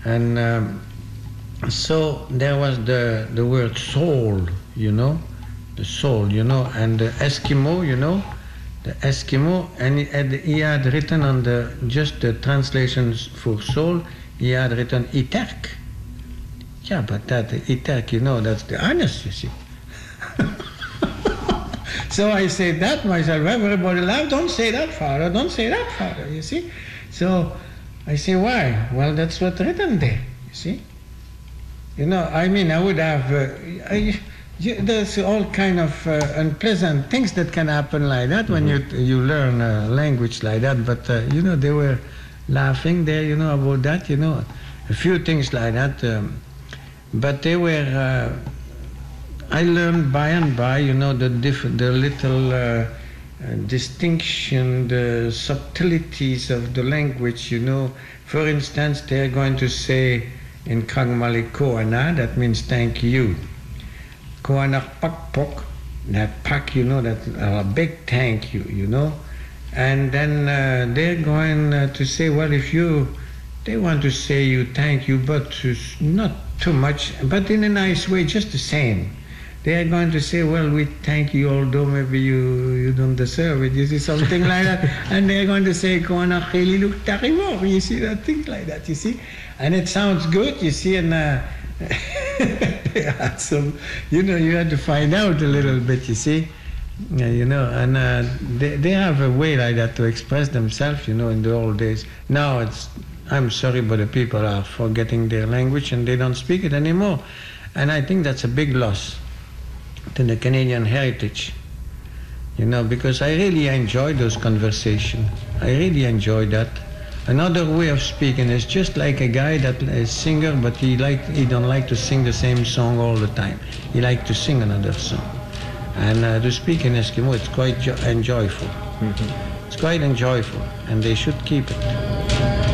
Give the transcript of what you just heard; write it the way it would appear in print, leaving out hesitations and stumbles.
And so there was the word soul, the soul, and the Eskimo, the Eskimo, and he had written on just the translations for soul, he had written Iterk. Yeah, but that Iterk, that's the anus, you see. So I said that myself, everybody laughed, don't say that, Father, don't say that, Father, you see. So I say, why? Well, that's what's written there, you see. I would have, there's all kind of unpleasant things that can happen like that when you learn a language like that, but, they were laughing there, about that, a few things like that, but they were, I learned by and by, the little distinction, the subtleties of the language, For instance, they're going to say in Kragmali Koana, that means thank you. Koana Pakpok, that pak, that a big thank you, And then they're going to say, well, they want to say you thank you, but not too much, but in a nice way, just the same. They are going to say, well, we thank you, although maybe you don't deserve it, you see, something like that. And they're going to say, you see, that things like that, you see. And it sounds good, you see, and some, you had to find out a little bit, you see. And they have a way like that to express themselves, in the old days. Now I'm sorry, but the people are forgetting their language and they don't speak it anymore. And I think that's a big loss to the Canadian heritage, because I really enjoy those conversations. I really enjoy that. Another way of speaking is just like a guy that is a singer, but he don't like to sing the same song all the time. He likes to sing another song. And to speak in Eskimo, it's quite enjoyable. It's quite enjoyable, and they should keep it.